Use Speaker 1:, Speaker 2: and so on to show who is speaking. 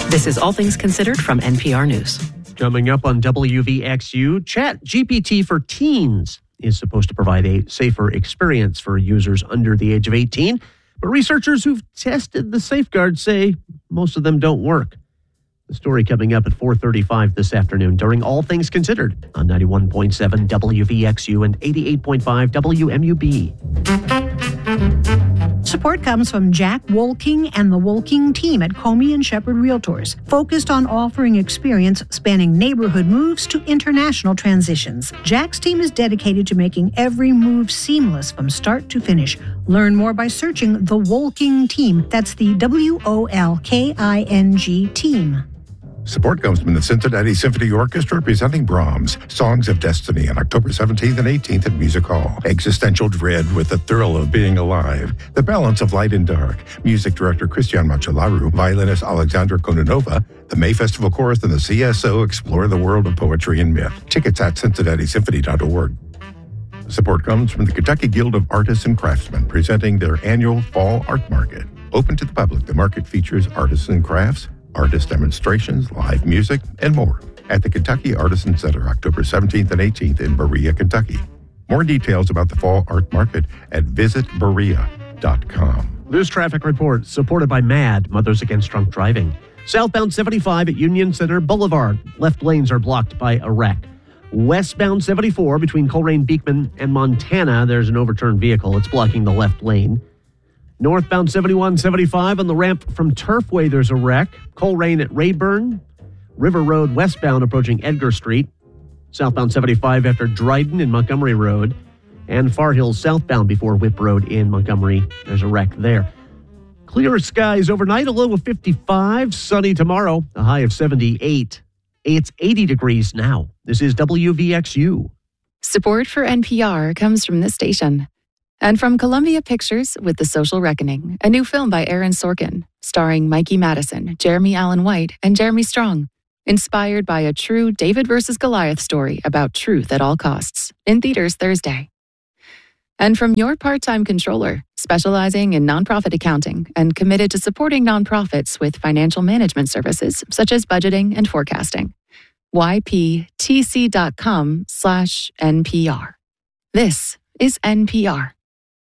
Speaker 1: This is All Things Considered from NPR News.
Speaker 2: Coming up on WVXU, ChatGPT for Teens is supposed to provide a safer experience for users under the age of 18, but researchers who've tested the safeguards say most of them don't work. The story coming up at 4:35 this afternoon during All Things Considered on 91.7 WVXU and 88.5 WMUB.
Speaker 3: Support comes from Jack Wolking and the Wolking team at Comey and Shepherd Realtors, focused on offering experience spanning neighborhood moves to international transitions. Jack's team is dedicated to making every move seamless from start to finish. Learn more by searching the Wolking team. That's the WOLKING team.
Speaker 4: Support comes from the Cincinnati Symphony Orchestra presenting Brahms' Songs of Destiny on October 17th and 18th at Music Hall. Existential dread with the thrill of being alive. The balance of light and dark. Music director Christian Machalaru, violinist Alexandra Kononova, the May Festival Chorus, and the CSO explore the world of poetry and myth. Tickets at cincinnati-symphony.org. Support comes from the Kentucky Guild of Artists and Craftsmen presenting their annual Fall Art Market. Open to the public, the market features artists and crafts, artist demonstrations, live music, and more at the Kentucky Artisan Center, October 17th and 18th in Berea, Kentucky. More details about the Fall Art Market at visitberea.com.
Speaker 2: This traffic report supported by MAD, Mothers Against Drunk Driving. Southbound 75 at Union Center Boulevard. Left lanes are blocked by a wreck. Westbound 74 between Colerain, Beekman, and Montana, there's an overturned vehicle. It's blocking the left lane. Northbound 71-75 on the ramp from Turfway, there's a wreck. Colerain at Rayburn. River Road westbound approaching Edgar Street. Southbound 75 after Dryden and Montgomery Road. And Far Hills southbound before Whip Road in Montgomery. There's a wreck there. Clear skies overnight, a low of 55. Sunny tomorrow, a high of 78. It's 80 degrees now. This is WVXU.
Speaker 5: Support for NPR comes from this station. And from Columbia Pictures with The Social Reckoning, a new film by Aaron Sorkin, starring Mikey Madison, Jeremy Allen White, and Jeremy Strong. Inspired by a true David versus Goliath story about truth at all costs. In theaters Thursday. And from your part-time controller, specializing in nonprofit accounting and committed to supporting nonprofits with financial management services such as budgeting and forecasting. YPTC.com/NPR. This is NPR.